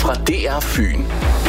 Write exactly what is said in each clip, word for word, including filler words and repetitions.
fra D R Fyn.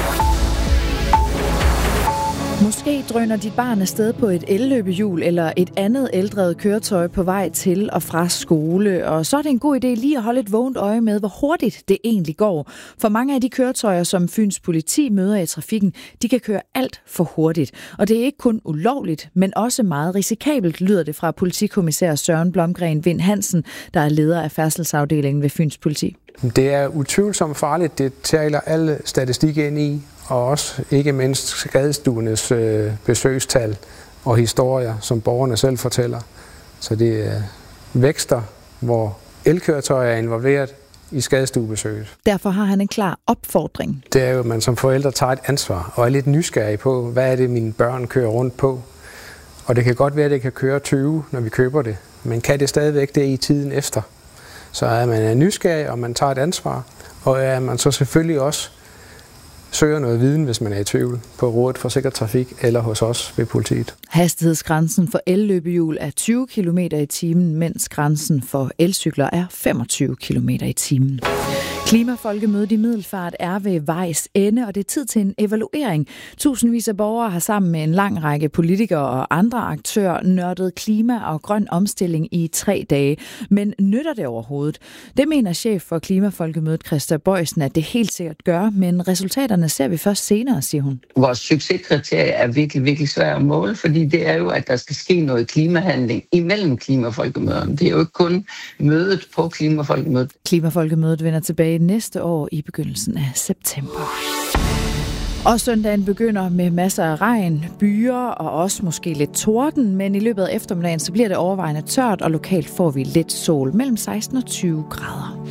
Måske drøner dit barn afsted på et elløbehjul eller et andet eldrevet køretøj på vej til og fra skole, og så er det en god idé lige at holde et vågent øje med, hvor hurtigt det egentlig går. For mange af de køretøjer, som Fyns politi møder i trafikken, de kan køre alt for hurtigt. Og det er ikke kun ulovligt, men også meget risikabelt, lyder det fra politikommissær Søren Blomgren Vind Hansen, der er leder af færdselsafdelingen ved Fyns politi. Det er utvivlsomt farligt. Det taler alle statistik ind i, og også ikke mindst skadestuernes øh, besøgstal og historier, som borgerne selv fortæller. Så det er vækster, hvor elkøretøjer er involveret i skadestuebesøget. Derfor har han en klar opfordring. Det er jo, at man som forældre tager et ansvar og er lidt nysgerrig på, hvad er det, mine børn kører rundt på. Og det kan godt være, at det kan køre tyve, når vi køber det, men kan det stadigvæk det i tiden efter? Så er man nysgerrig, og man tager et ansvar, og er man så selvfølgelig også søger noget viden, hvis man er i tvivl, på Rådet for Sikker Trafik eller hos os ved politiet. Hastighedsgrænsen for elløbehjul er tyve kilometer i timen, mens grænsen for elcykler er femogtyve kilometer i timen. Klimafolkemødet i Middelfart er ved vejs ende, og det er tid til en evaluering. Tusindvis af borgere har sammen med en lang række politikere og andre aktører nørdet klima og grøn omstilling i tre dage. Men nytter det overhovedet? Det mener chef for Klimafolkemødet, Christa Bøjsen, at det helt sikkert gør, men resultaterne ser vi først senere, siger hun. Vores succeskriterie er virkelig, virkelig svært at måle, fordi det er jo, at der skal ske noget klimahandling imellem klimafolkemøderne. Det er jo ikke kun mødet på Klimafolkemødet. Klimafolkemødet vender tilbage næste år i begyndelsen af september. Og søndagen begynder med masser af regn, byer og også måske lidt torden, men i løbet af eftermiddagen så bliver det overvejende tørt, og lokalt får vi lidt sol mellem seksten og tyve grader.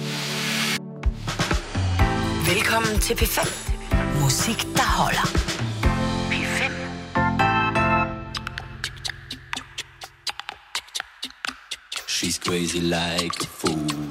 Velkommen til P fem. Musik, der holder. P fem. She's crazy like a fool.